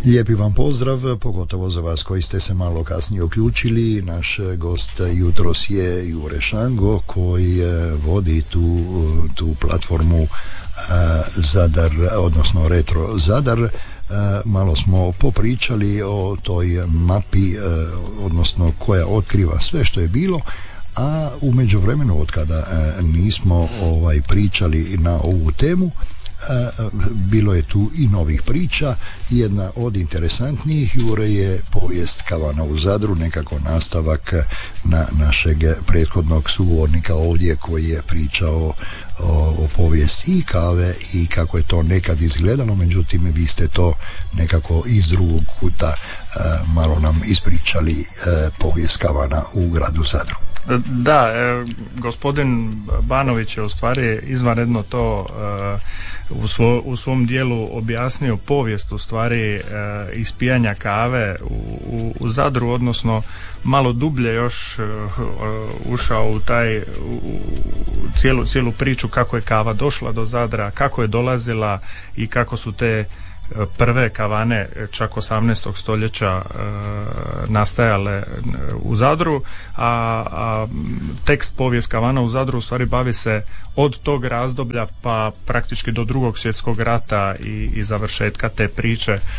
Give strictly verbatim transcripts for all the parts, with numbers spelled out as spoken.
Lijepi vam pozdrav, pogotovo za vas koji ste se malo kasnije uključili. Naš gost jutros je Jure Šango koji vodi tu, tu platformu Zadar, odnosno Retro Zadar. Malo smo popričali o toj mapi, odnosno koja otkriva sve što je bilo, a u međuvremenu od kada nismo ovaj pričali na ovu temu, bilo je tu i novih priča. Jedna od interesantnijih, Jure, je povijest kavana u Zadru, nekako nastavak na našeg prethodnog sugovornika ovdje koji je pričao o, o povijesti i kave i kako je to nekad izgledalo, međutim vi ste to nekako iz drugog kuta malo nam ispričali, povijest kavana u gradu Zadru. Da, e, gospodin Banović je u stvari izvanredno to e, u, svo, u svom dijelu objasnio povijest u stvari e, ispijanja kave u, u, u Zadru, odnosno malo dublje još e, ušao u taj u, u cijelu, cijelu priču kako je kava došla do Zadra, kako je dolazila i kako su te prve kavane čak osamnaestog stoljeća e, nastajale u Zadru, a, a tekst povijest kavana u Zadru u stvari bavi se od tog razdoblja pa praktički do drugog svjetskog rata i, i završetka te priče, e,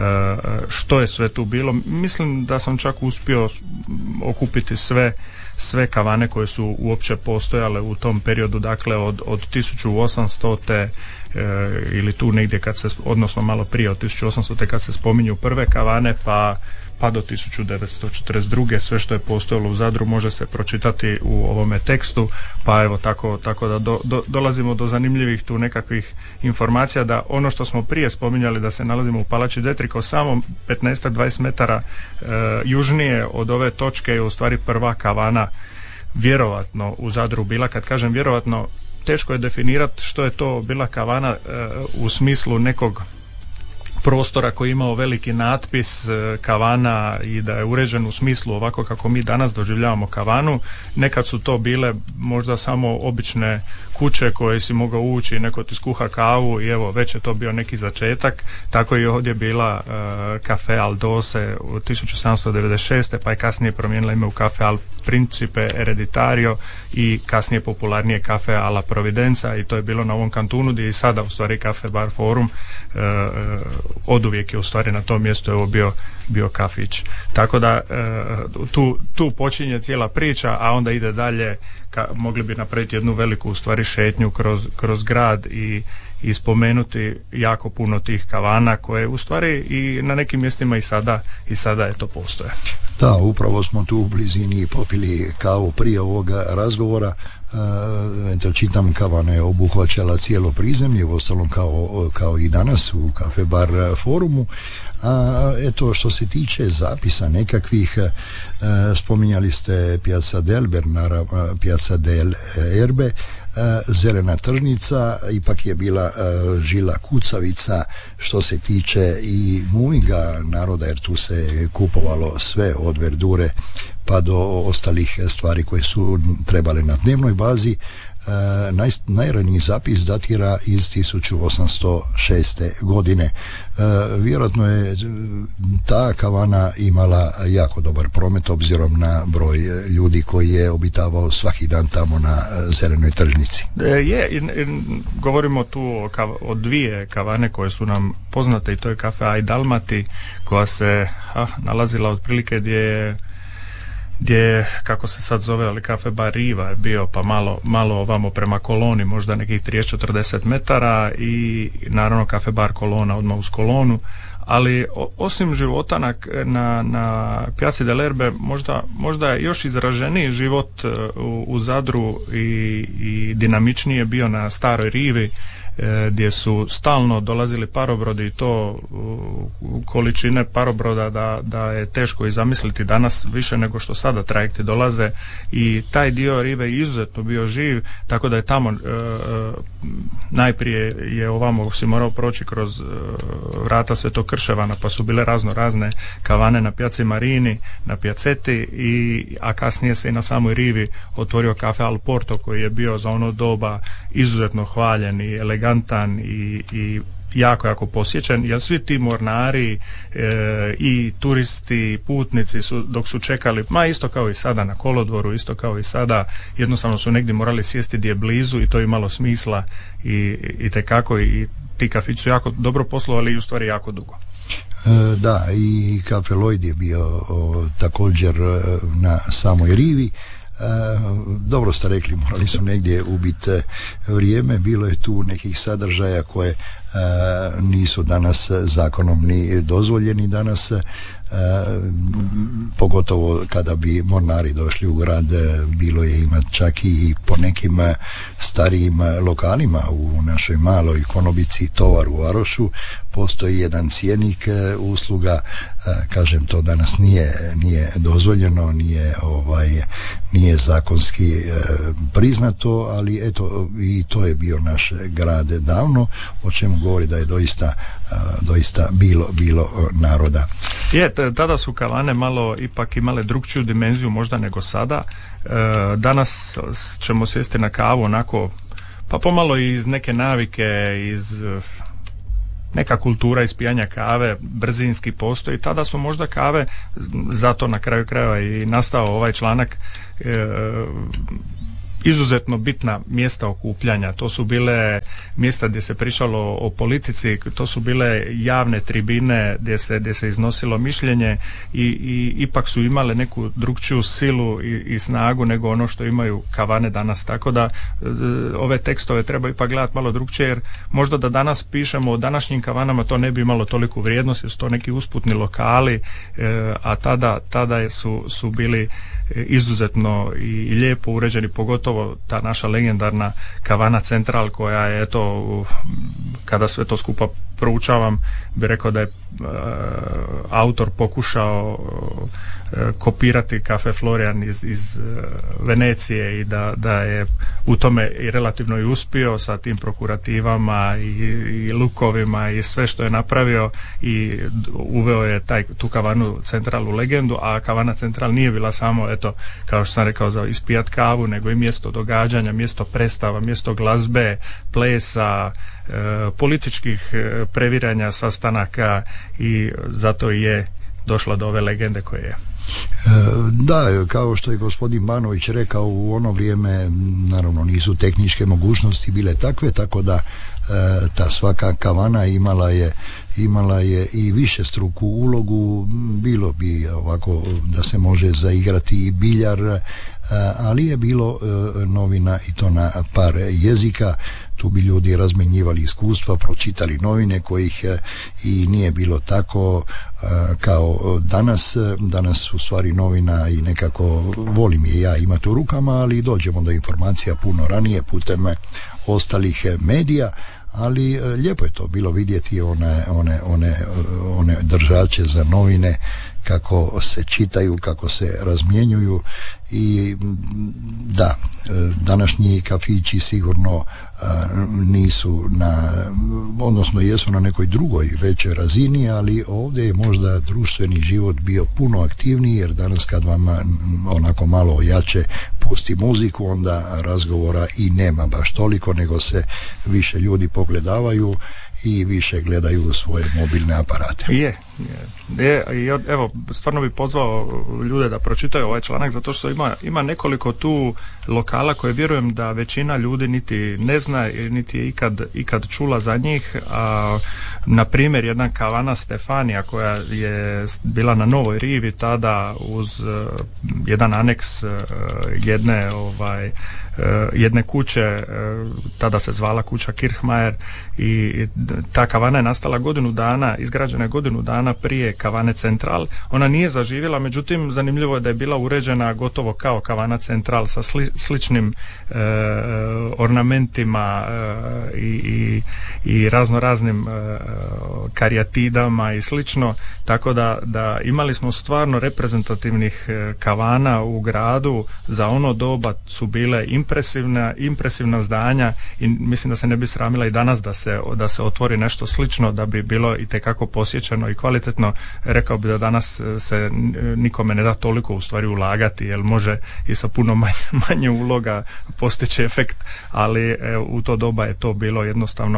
što je sve tu bilo. Mislim da sam čak uspio okupiti sve sve kavane koje su uopće postojale u tom periodu, dakle od, od tisuću osamsto e, ili tu negdje kad se, odnosno malo prije od tisuću osamsto kad se spominju prve kavane pa, pa do tisuću devetsto četrdeset druge sve što je postojalo u Zadru može se pročitati u ovome tekstu, pa evo tako, tako da do, do, dolazimo do zanimljivih tu nekakvih informacija, da ono što smo prije spominjali da se nalazimo u Palači Detriko samo petnaest do dvadeset metara e, južnije od ove točke je u stvari prva kavana vjerovatno u Zadru bila. Kad kažem vjerovatno, teško je definirati što je to bila kavana e, u smislu nekog prostora koji je imao veliki natpis e, kavana i da je uređen u smislu ovako kako mi danas doživljavamo kavanu. Nekad su to bile možda samo obične kuće koje si mogao ući i neko ti skuha kavu i evo već je to bio neki začetak. Tako je ovdje bila e, Cafe Aldose u tisuću sedamsto devedeset šeste pa je kasnije promijenila ime u Cafe Al Principe Hereditario i kasnije popularnije Cafe Alla Providenza, i to je bilo na ovom kantunu gdje je i sada u stvari Cafe Bar Forum. E, e, oduvijek je u stvari na tom mjestu evo bio bio kafić. Tako da e, tu, tu počinje cijela priča, a onda ide dalje. Ka, mogli bi napraviti jednu veliku u stvari šetnju kroz, kroz grad i, i spomenuti jako puno tih kavana koje u stvari i na nekim mjestima i sada, i sada je to postoje. Da, upravo smo tu u blizini popili kavu prije ovoga razgovora. Eto, čitam, kavana je obuhvaćala cijelo prizemlje, uostalom kao, kao i danas u Cafe Bar Forumu. A eto, što se tiče zapisa nekakvih, e, spominjali ste Piazza del Bernara, Piazza del Erbe, e, zelena tržnica ipak je bila e, žila kucavica što se tiče i movinga naroda, jer tu se kupovalo sve od verdure pa do ostalih stvari koje su trebale na dnevnoj bazi. E, naj, najraniji zapis datira iz tisuću osamsto šeste godine. E, vjerojatno je ta kavana imala jako dobar promet obzirom na broj ljudi koji je obitavao svaki dan tamo na zelenoj tržnici. E, je, i, i, govorimo tu o, kav, o dvije kavane koje su nam poznate, i to je Cafe Ai Dalmati koja se ah, nalazila otprilike gdje je gdje je, kako se sad zove, ali Cafe Bar Riva je bio, pa malo, malo ovamo prema Koloni, možda nekih trideset do četrdeset metara, i naravno Cafe Bar Kolona odmah uz Kolonu. Ali o, osim života na, na, na Piazzi dell'Erbe možda, možda je još izraženiji život u, u Zadru i, i dinamičniji je bio na Staroj Rivi, gdje su stalno dolazili parobrodi, i to u količine parobroda da, da je teško i zamisliti danas više nego što sada trajekti dolaze, i taj dio rive je izuzetno bio živ, tako da je tamo e, najprije je ovamo si morao proći kroz e, vrata Svetog Krševana, pa su bile razno razne kavane na Piazzi Marini, na Piazzeti, i, a kasnije se i na samoj rivi otvorio Cafe Al Porto koji je bio za ono doba izuzetno hvaljen i elegantan i, i jako, jako posjećen, jer svi ti mornari e, i turisti i putnici su, dok su čekali, ma isto kao i sada na kolodvoru, isto kao i sada, jednostavno su negdje morali sjesti gdje je blizu i to je imalo smisla i, i tekako i ti kafići su jako dobro poslovali i u stvari jako dugo. E, da, i Cafe Lloyd je bio o, također na samoj rivi. E, dobro ste rekli, morali su negdje ubiti vrijeme, bilo je tu nekih sadržaja koje e, nisu danas zakonom ni dozvoljeni danas, e, pogotovo kada bi mornari došli u grad, bilo je ima čak i po nekim starijim lokalima u našoj maloj Konobici, Tovar u Arošu, postoji jedan cjenik usluga, kažem, to danas nije, nije dozvoljeno, nije ovaj, nije zakonski priznato, ali eto, i to je bio naš grad davno, o čemu govori da je doista doista bilo, bilo naroda. Je, tada su kavane malo ipak imale drugčiju dimenziju možda nego sada. E, danas ćemo sjesti na kavu onako, pa pomalo iz neke navike, iz neka kultura ispijanja kave, brzinski postoji. Tada su možda kave, zato na kraju krajeva i nastao ovaj članak, e, izuzetno bitna mjesta okupljanja. To su bile mjesta gdje se pričalo o politici, to su bile javne tribine gdje se, gdje se iznosilo mišljenje i, i ipak su imale neku drugčiju silu i, i snagu nego ono što imaju kavane danas. Tako da e, ove tekstove treba ipak gledati malo drugčije, jer možda da danas pišemo o današnjim kavanama to ne bi imalo toliku vrijednost, jer su to neki usputni lokali, e, a tada, tada su, su bili izuzetno i lijepo uređeni, pogotovo ta naša legendarna kavana Central, koja je, eto, kada sve to skupa proučavam, bi rekao da je uh, autor pokušao uh, kopirati Cafe Florian iz, iz uh, Venecije i da, da je u tome i relativno i uspio sa tim prokurativama i, i lukovima i sve što je napravio i uveo je taj, tu kavanu Central u legendu, a kavana Central nije bila samo, eto, kao što sam rekao, za ispijat kavu, nego i mjesto događanja, mjesto predstava, mjesto glazbe, plesa, e, političkih e, previranja, sastanaka, i zato je došla do ove legende koje je. Da, kao što je gospodin Banović rekao, u ono vrijeme naravno nisu tehničke mogućnosti bile takve, tako da ta svaka kavana imala je imala je i višestruku ulogu. Bilo bi ovako da se može zaigrati i biljar, ali je bilo novina i to na par jezika. Tu bi ljudi razmenjivali iskustva, pročitali novine kojih i nije bilo tako kao danas. Danas u stvari novina i nekako volim je ja imati u rukama, ali dođemo do informacija puno ranije putem ostalih medija. Ali lijepo je to bilo vidjeti one, one, one, one držače za novine, kako se čitaju, kako se razmjenjuju. I da, današnji kafići sigurno nisu na, odnosno jesu na nekoj drugoj većoj razini, ali ovdje je možda društveni život bio puno aktivniji, jer danas kad vam onako malo jače pusti muziku, onda razgovora i nema baš toliko, nego se više ljudi pogledavaju i više gledaju svoje mobilne aparate. Je, je, je, evo, stvarno bih pozvao ljude da pročitaju ovaj članak, zato što ima, ima nekoliko tu lokala koje vjerujem da većina ljudi niti ne zna, niti je ikad, ikad čula za njih. A, na primjer, jedna kavana Stefanija koja je bila na Novoj rivi tada uz uh, jedan aneks uh, jedne ovaj Uh, jedne kuće, uh, tada se zvala kuća Kirchmayer, i ta kavana je nastala godinu dana, izgrađena je godinu dana prije kavane Central. Ona nije zaživjela, međutim zanimljivo je da je bila uređena gotovo kao kavana Central sa sli, sličnim uh, ornamentima uh, i, i, i razno raznim uh, karijatidama i slično, tako da, da imali smo stvarno reprezentativnih uh, kavana u gradu. Za ono doba su bile impresivna, impresivna zdanja i mislim da se ne bi sramila i danas da se, da se otvori nešto slično, da bi bilo i tekako posjećeno i kvalitetno. Rekao bi da danas se nikome ne da toliko u stvari ulagati, jer može i sa puno manje, manje uloga postići efekt, ali e, u to doba je to bilo jednostavno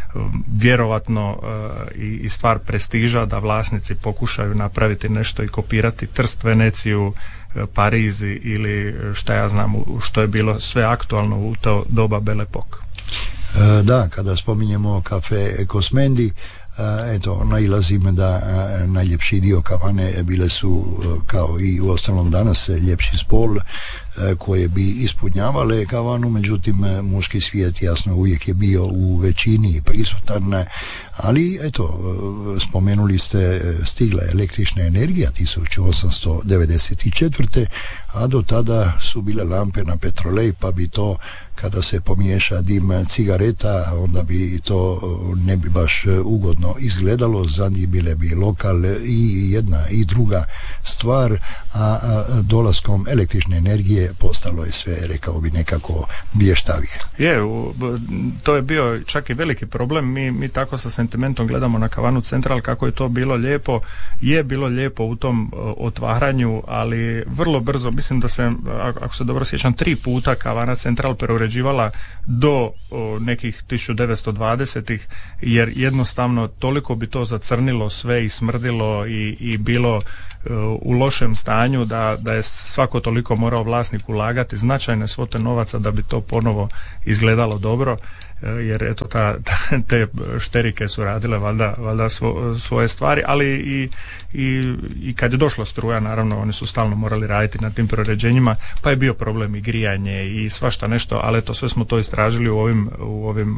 vjerovatno i, i stvar prestiža da vlasnici pokušaju napraviti nešto i kopirati Trst, Veneciju, Pariz ili šta ja znam što je bilo sve aktualno u to doba Belle Époque. Da, kada spominjemo kafe Kosmendi, eto, nailazim da najljepši dio kavane bile su, kao i u ostalom danas, ljepši spol koje bi ispunjavale kavanu, međutim muški svijet jasno uvijek je bio u većini prisutan, ali eto, spomenuli ste, stigla električna energija tisuću osamsto devedeset četvrte. a do tada su bile lampe na petrolej, pa bi to, kada se pomiješa dim cigareta, onda bi to ne bi baš ugodno izgledalo. Zadnji bile bi lokal i jedna i druga stvar, a dolaskom električne energije postalo je sve, rekao bi, nekako blještavije. Je, to je bio čak i veliki problem. Mi, mi tako sa sentimentom gledamo na Kavanu Central, kako je to bilo lijepo. Je bilo lijepo u tom otvaranju, ali vrlo brzo, mislim da se, ako se dobro sjećam, tri puta Kavana Central preuređivala do o, nekih tisuću devetsto dvadesetih, jer jednostavno toliko bi to zacrnilo sve i smrdilo i, i bilo o, u lošem stanju da, da je svako toliko morao vlasnik ulagati značajne svote novaca da bi to ponovo izgledalo dobro, jer eto ta, ta, te šterike su radile valjda, valjda svo, svoje stvari, ali i, i, i kad je došla struja, naravno oni su stalno morali raditi na tim preuređenjima, pa je bio problem i grijanje i svašta nešto, ali to sve smo to istražili u ovim, u ovim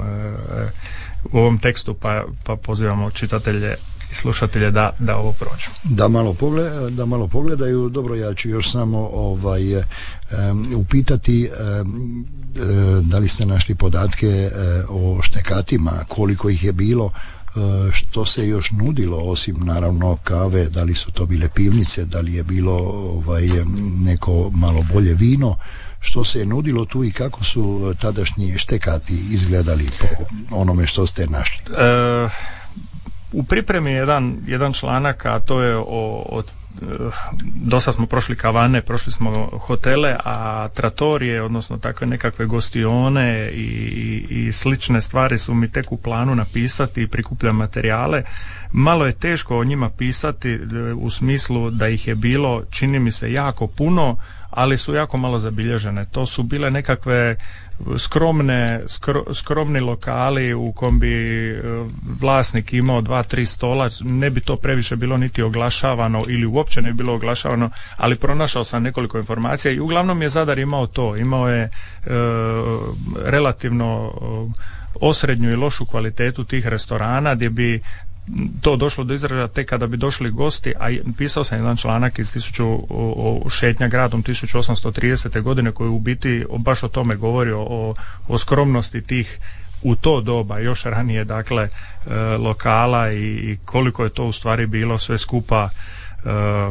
u ovom tekstu, pa, pa pozivamo čitatelje i slušatelje da, da ovo prođu. Da malo, pogled, da malo pogledaju. Dobro, ja ću još samo ovaj, um, upitati um, da li ste našli podatke um, o štekatima, koliko ih je bilo, um, što se još nudilo osim naravno kave, da li su to bile pivnice, da li je bilo ovaj, neko malo bolje vino, što se je nudilo tu i kako su tadašnji štekati izgledali po onome što ste našli? E, u pripremi je jedan, jedan članak, a to je o, o dosta smo prošli kavane, prošli smo hotele, a tratorije, odnosno takve nekakve gostione i, i, i slične stvari su mi tek u planu napisati i prikupljam materijale. Malo je teško o njima pisati u smislu da ih je bilo, čini mi se, jako puno, ali su jako malo zabilježene. To su bile nekakve skromne, skro, skromni lokali u kom bi vlasnik imao dva, tri stola. Ne bi to previše bilo niti oglašavano ili uopće ne bi bilo oglašavano, ali pronašao sam nekoliko informacija i uglavnom je Zadar imao to. Imao je e, relativno osrednju i lošu kvalitetu tih restorana, gdje bi to došlo do izražaja tek kada bi došli gosti, a pisao sam jedan članak iz tisuću, o, o šetnja gradom tisuću osamsto tridesete godine koji u biti baš o tome govori, o, o skromnosti tih u to doba, još ranije, dakle, e, lokala i, i koliko je to u stvari bilo sve skupa e,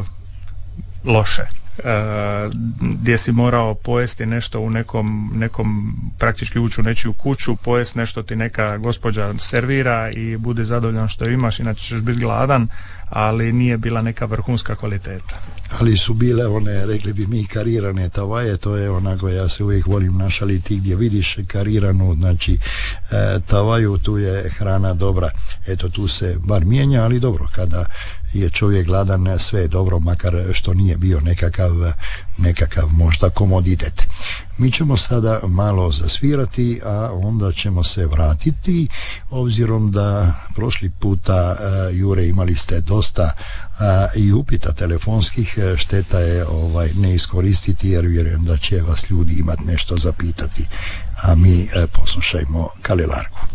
loše. Uh, gdje si morao pojesti nešto u nekom, nekom praktički ući u nečiju kuću, pojesti nešto ti neka gospođa servira i budi zadovoljan što imaš, inače ćeš biti gladan, ali nije bila neka vrhunska kvaliteta. Ali su bile one, rekli bi mi, karirane tavaje, to je onako, ja se uvijek volim našaliti, gdje vidiš kariranu, znači e, tavaju, tu je hrana dobra, eto tu se bar mijenja, ali dobro, kada je čovjek gladan, sve je dobro, makar što nije bio nekakav, nekakav možda komoditet. Mi ćemo sada malo zasvirati, a onda ćemo se vratiti, obzirom da prošli puta, uh, Jure, imali ste dosta uh, i upita telefonskih, šteta je ovaj, ne iskoristiti, jer vjerujem da će vas ljudi imati nešto zapitati, a mi uh, poslušajmo Kalelargu.